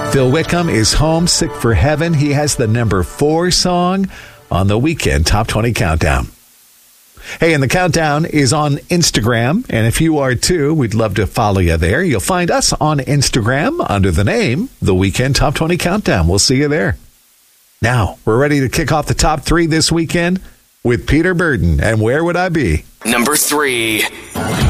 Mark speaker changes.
Speaker 1: Phil Wickham is homesick for heaven. He has the number 4 song on the Weekend Top 20 Countdown. Hey, and the countdown is on Instagram. And if you are too, we'd love to follow you there. You'll find us on Instagram under the name The Weekend Top 20 Countdown. We'll see you there. Now, we're ready to kick off the top 3 this weekend with Peter Burden and Where Would I Be?
Speaker 2: Number 3.